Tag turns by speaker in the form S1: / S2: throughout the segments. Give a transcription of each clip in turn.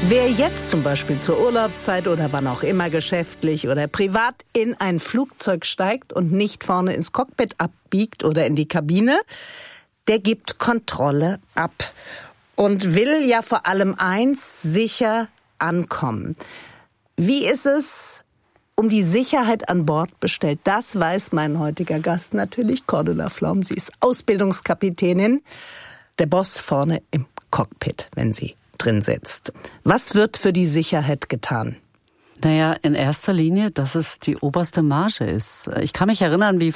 S1: Wer jetzt zum Beispiel zur Urlaubszeit oder wann auch immer geschäftlich oder privat in ein Flugzeug steigt und nicht vorne ins Cockpit abbiegt oder in die Kabine, der gibt Kontrolle ab und will ja vor allem eins, sicher ankommen. Wie ist es um die Sicherheit an Bord bestellt? Das weiß mein heutiger Gast natürlich, Cordula Flom. Sie ist Ausbildungskapitänin, der Boss vorne im Cockpit, wenn sie drin sitzt. Was wird für die Sicherheit getan?
S2: Naja, in erster Linie, dass es die oberste Marge ist. Ich kann mich erinnern, wie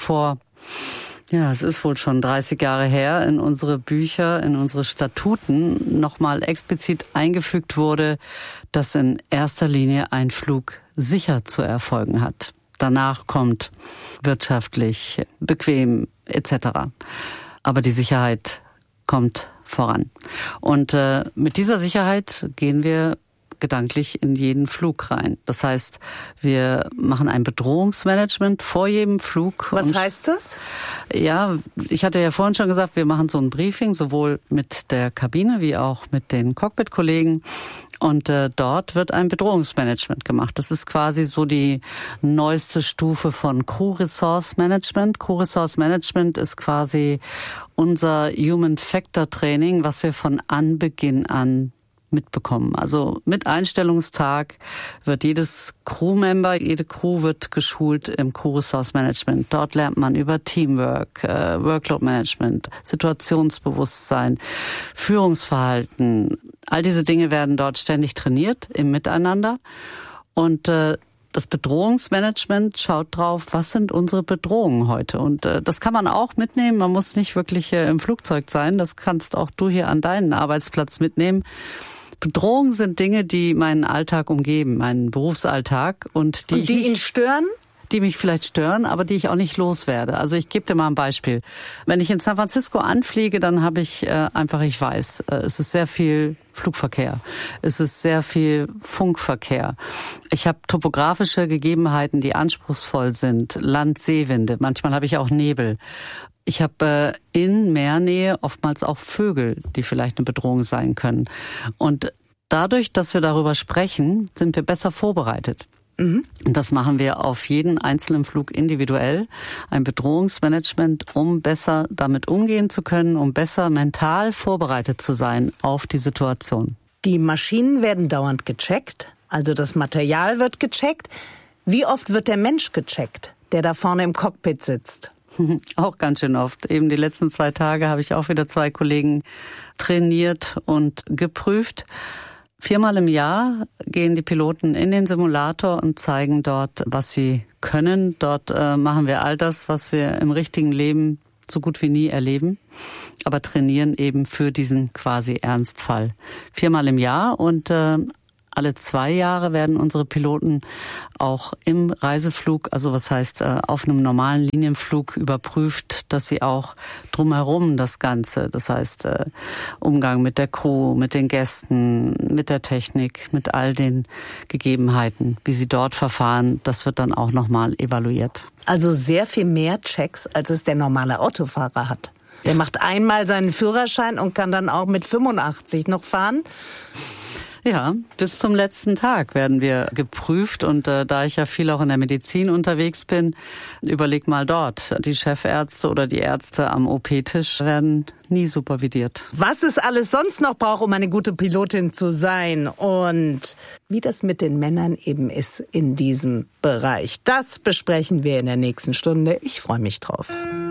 S2: es ist wohl schon 30 Jahre her, in unsere Bücher, in unsere Statuten nochmal explizit eingefügt wurde, dass in erster Linie ein Flug sicher zu erfolgen hat. Danach kommt wirtschaftlich, bequem etc. Aber die Sicherheit kommt voran. Und mit dieser Sicherheit gehen wir gedanklich in jeden Flug rein. Das heißt, wir machen ein Bedrohungsmanagement vor jedem Flug.
S1: Was heißt das?
S2: Ja, ich hatte ja vorhin schon gesagt, wir machen so ein Briefing, sowohl mit der Kabine wie auch mit den Cockpit-Kollegen. Und dort wird ein Bedrohungsmanagement gemacht. Das ist quasi so die neueste Stufe von Crew Resource Management. Crew Resource Management ist quasi unser Human Factor Training, was wir von Anbeginn an mitbekommen. Also mit Einstellungstag wird jedes Crewmember, jede Crew wird geschult im Crew Resource Management. Dort lernt man über Teamwork, Workload Management, Situationsbewusstsein, Führungsverhalten. All diese Dinge werden dort ständig trainiert im Miteinander. Und das Bedrohungsmanagement schaut drauf, was sind unsere Bedrohungen heute. Und das kann man auch mitnehmen. Man muss nicht wirklich im Flugzeug sein. Das kannst auch du hier an deinen Arbeitsplatz mitnehmen. Bedrohungen sind Dinge, die meinen Alltag umgeben, meinen Berufsalltag. Und die
S1: ihn stören?
S2: Die mich vielleicht stören, aber die ich auch nicht loswerde. Also ich gebe dir mal ein Beispiel. Wenn ich in San Francisco anfliege, dann habe ich ich weiß, es ist sehr viel Flugverkehr. Es ist sehr viel Funkverkehr. Ich habe topografische Gegebenheiten, die anspruchsvoll sind. Land-Seewinde. Manchmal habe ich auch Nebel. Ich habe in Meernähe oftmals auch Vögel, die vielleicht eine Bedrohung sein können. Und dadurch, dass wir darüber sprechen, sind wir besser vorbereitet. Und das machen wir auf jeden einzelnen Flug individuell. Ein Bedrohungsmanagement, um besser damit umgehen zu können, um besser mental vorbereitet zu sein auf die Situation.
S1: Die Maschinen werden dauernd gecheckt, also das Material wird gecheckt. Wie oft wird der Mensch gecheckt, der da vorne im Cockpit sitzt?
S2: Auch ganz schön oft. Eben die letzten 2 Tage habe ich auch wieder 2 Kollegen trainiert und geprüft. 4-mal im Jahr gehen die Piloten in den Simulator und zeigen dort, was sie können. Dort machen wir all das, was wir im richtigen Leben so gut wie nie erleben, aber trainieren eben für diesen quasi Ernstfall. 4-mal im Jahr und alle 2 Jahre werden unsere Piloten auch im Reiseflug, also was heißt auf einem normalen Linienflug überprüft, dass sie auch drumherum das Ganze, das heißt Umgang mit der Crew, mit den Gästen, mit der Technik, mit all den Gegebenheiten, wie sie dort verfahren, das wird dann auch nochmal evaluiert.
S1: Also sehr viel mehr Checks, als es der normale Autofahrer hat. Der macht einmal seinen Führerschein und kann dann auch mit 85 noch fahren.
S2: Ja, bis zum letzten Tag werden wir geprüft und da ich ja viel auch in der Medizin unterwegs bin, überleg mal dort. Die Chefärzte oder die Ärzte am OP-Tisch werden nie supervidiert.
S1: Was es alles sonst noch braucht, um eine gute Pilotin zu sein und wie das mit den Männern eben ist in diesem Bereich, das besprechen wir in der nächsten Stunde. Ich freue mich drauf.